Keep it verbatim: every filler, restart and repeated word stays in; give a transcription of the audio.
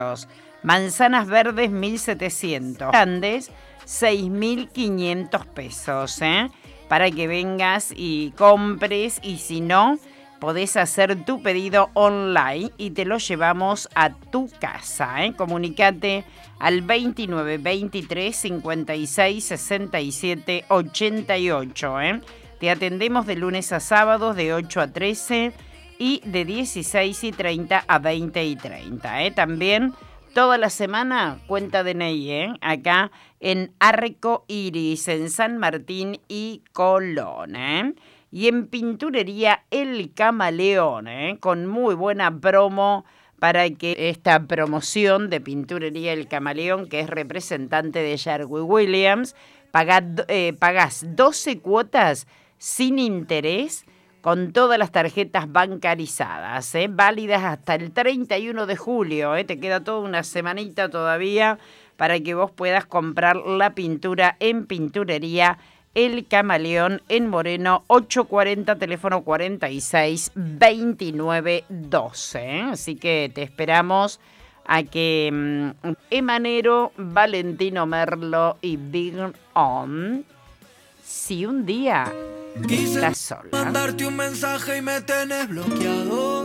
Manzanas verdes, mil setecientos. Grandes, seis mil quinientos pesos, ¿eh? Para que vengas y compres, y si no, podés hacer tu pedido online y te lo llevamos a tu casa, ¿eh? Comunicate al veintinueve veintitrés cincuenta y seis sesenta y siete ochenta y ocho, ¿eh? Te atendemos de lunes a sábados de ocho a trece y de dieciséis y treinta a veinte y treinta, ¿eh? También toda la semana cuenta D N I, ¿eh? Acá en Arco Iris, en San Martín y Colón, ¿eh? Y en Pinturería El Camaleón, ¿eh? Con muy buena promo para que esta promoción de Pinturería El Camaleón, que es representante de Sherwin Williams, pagás, eh, pagás doce cuotas sin interés con todas las tarjetas bancarizadas, ¿eh? Válidas hasta el treinta y uno de julio, ¿eh? Te queda toda una semanita todavía para que vos puedas comprar la pintura en Pinturería El Camaleón en Moreno ochocientos cuarenta, teléfono cuarenta y seis veintinueve doce, ¿eh? Así que te esperamos a que um, Emanero, Valentino Merlo y Big On, si un día quise estás sola, mandarte un mensaje y me tenés bloqueado.